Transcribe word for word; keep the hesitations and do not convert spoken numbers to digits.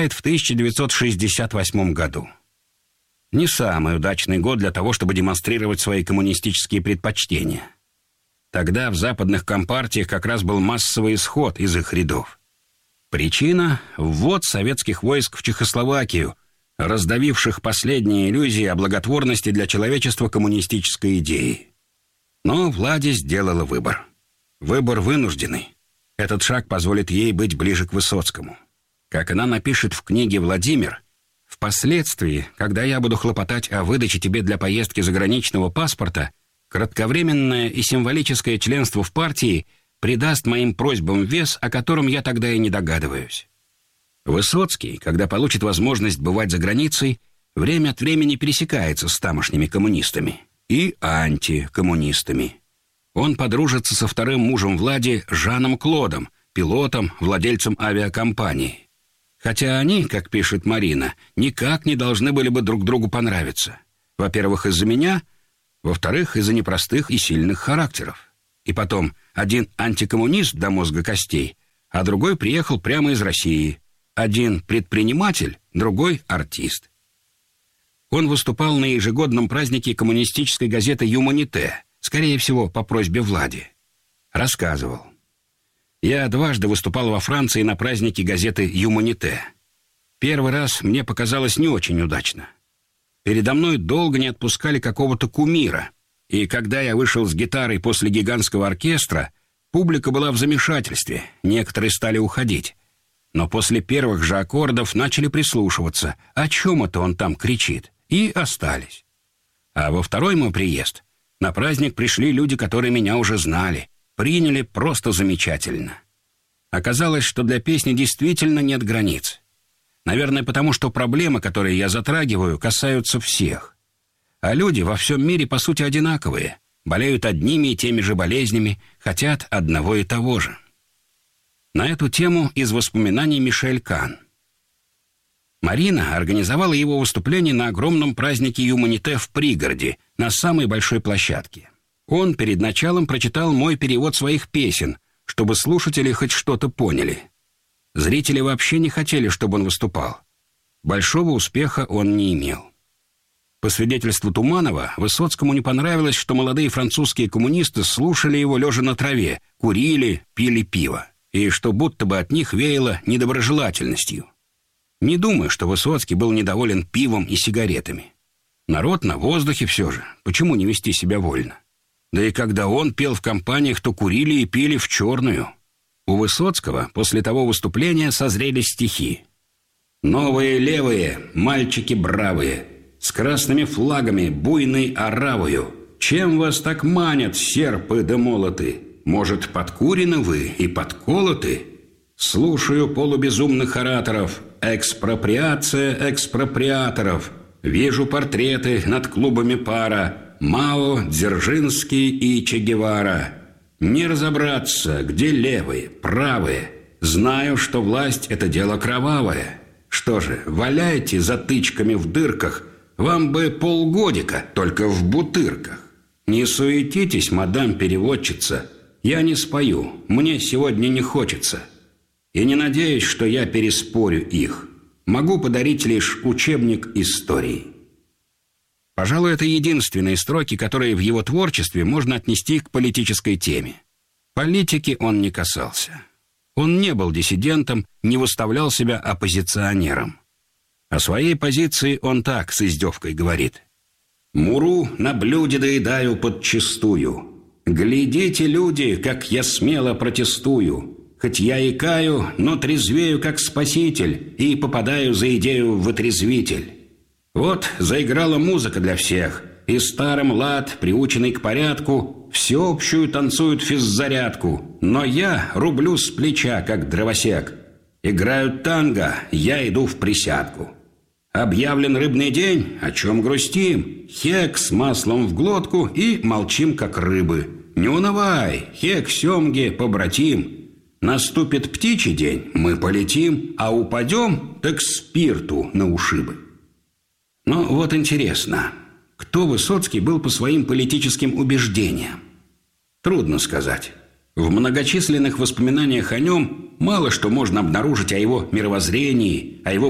наступает в тысяча девятьсот шестьдесят восьмом году. Не самый удачный год для того, чтобы демонстрировать свои коммунистические предпочтения. Тогда в западных компартиях как раз был массовый исход из их рядов. Причина – ввод советских войск в Чехословакию, раздавивших последние иллюзии о благотворности для человечества коммунистической идеи. Но Влади сделала выбор. Выбор вынужденный. Этот шаг позволит ей быть ближе к Высоцкому. Как она напишет в книге «Владимир», впоследствии, когда я буду хлопотать о выдаче тебе для поездки заграничного паспорта, кратковременное и символическое членство в партии придаст моим просьбам вес, о котором я тогда и не догадываюсь. Высоцкий, когда получит возможность бывать за границей, время от времени пересекается с тамошними коммунистами и антикоммунистами. Он подружится со вторым мужем Влади Жаном Клодом, пилотом, владельцем авиакомпании. Хотя они, как пишет Марина, никак не должны были бы друг другу понравиться. Во-первых, из-за меня, во-вторых, из-за непростых и сильных характеров. И потом, один антикоммунист до мозга костей, а другой приехал прямо из России. Один предприниматель, другой артист. Он выступал на ежегодном празднике коммунистической газеты «Юманите», скорее всего, по просьбе Влади. Рассказывал. Я дважды выступал во Франции на празднике газеты «Юманите». Первый раз мне показалось не очень удачно. Передо мной долго не отпускали какого-то кумира, и когда я вышел с гитарой после гигантского оркестра, публика была в замешательстве, некоторые стали уходить. Но после первых же аккордов начали прислушиваться, о чем это он там кричит, и остались. А во второй мой приезд на праздник пришли люди, которые меня уже знали, приняли просто замечательно. Оказалось, что для песни действительно нет границ. Наверное, потому что проблемы, которые я затрагиваю, касаются всех. А люди во всем мире, по сути, одинаковые, болеют одними и теми же болезнями, хотят одного и того же. На эту тему из воспоминаний Мишель Кан. Марина организовала его выступление на огромном празднике «Юманите» в пригороде, на самой большой площадке. Он перед началом прочитал мой перевод своих песен, чтобы слушатели хоть что-то поняли. Зрители вообще не хотели, чтобы он выступал. Большого успеха он не имел. По свидетельству Туманова, Высоцкому не понравилось, что молодые французские коммунисты слушали его лежа на траве, курили, пили пиво, и что будто бы от них веяло недоброжелательностью. Не думаю, что Высоцкий был недоволен пивом и сигаретами. Народ на воздухе все же, почему не вести себя вольно? Да и когда он пел в компаниях, то курили и пили в черную. У Высоцкого после того выступления созрели стихи. «Новые левые, мальчики бравые, с красными флагами, буйной оравою, чем вас так манят серпы да молоты? Может, подкурены вы и подколоты? Слушаю полубезумных ораторов, экспроприация экспроприаторов, вижу портреты над клубами пара, Мао, Дзержинский и Че Гевара. Не разобраться, где левые, правые. Знаю, что власть – это дело кровавое. Что же, валяйте затычками в дырках, вам бы полгодика, только в бутырках. Не суетитесь, мадам переводчица, я не спою, мне сегодня не хочется. И не надеюсь, что я переспорю их. Могу подарить лишь учебник истории». Пожалуй, это единственные строки, которые в его творчестве можно отнести к политической теме. Политики он не касался. Он не был диссидентом, не выставлял себя оппозиционером. О своей позиции он так, с издевкой говорит. «Муру на блюде доедаю подчистую. Глядите, люди, как я смело протестую. Хоть я и каю, но трезвею, как спаситель, и попадаю за идею в отрезвитель. Вот заиграла музыка для всех, и старым лад, приученный к порядку, всеобщую танцуют физзарядку, но я рублю с плеча, как дровосек. Играют танго, я иду в присядку. Объявлен рыбный день, о чем грустим? Хек с маслом в глотку и молчим, как рыбы. Не унывай, хек, семги, побратим. Наступит птичий день, мы полетим, а упадем, так спирту на ушибы». Но вот интересно, кто Высоцкий был по своим политическим убеждениям? Трудно сказать. В многочисленных воспоминаниях о нем мало что можно обнаружить о его мировоззрении, о его